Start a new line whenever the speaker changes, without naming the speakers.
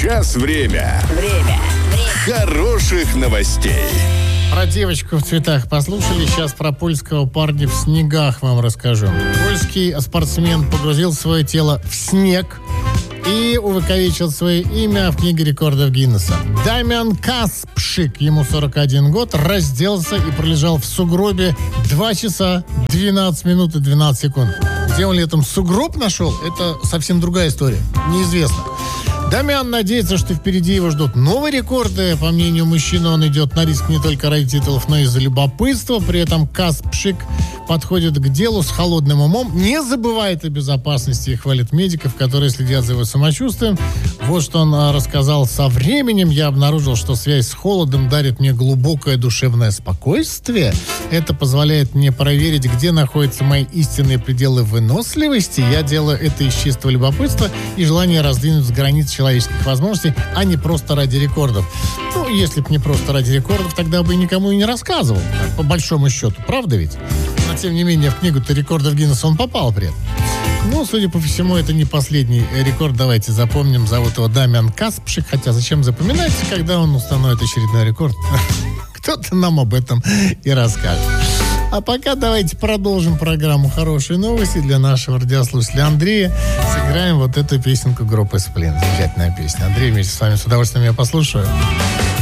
Сейчас время хороших новостей.
Про девочку в цветах послушали, сейчас про польского парня в снегах вам расскажу. Польский спортсмен погрузил свое тело в снег и увековечил свое имя в книге рекордов Гиннесса. Дамиан Каспшик, ему 41 год, разделся и пролежал в сугробе 2 часа 12 минут и 12 секунд. Где он летом сугроб нашел, это совсем другая история, неизвестно. Дамиан надеется, что впереди его ждут новые рекорды. По мнению мужчины, он идет на риск не только ради титулов, но и из-за любопытства. При этом Каспшик подходит к делу с холодным умом, не забывает о безопасности и хвалит медиков, которые следят за его самочувствием. Вот что он рассказал: со временем я обнаружил, что связь с холодом дарит мне глубокое душевное спокойствие. Это позволяет мне проверить, где находятся мои истинные пределы выносливости. Я делаю это из чистого любопытства и желания раздвинуть границы человеческих возможностей, а не просто ради рекордов. Ну, если бы не просто ради рекордов, тогда бы никому и не рассказывал, по большому счету. Правда ведь? Но, тем не менее, в книгу-то рекордов Гиннесса он попал при этом. Ну, судя по всему, это не последний рекорд. Давайте запомним, зовут его Дамиан Каспшик. Хотя зачем запоминать, когда он установит очередной рекорд? Кто-то нам об этом и расскажет. А пока давайте продолжим программу «Хорошие новости» для нашего радиослушателя Андрея. Сыграем вот эту песенку группы «Сплин». Замечательная песня. Андрей вместе с вами с удовольствием я послушаю.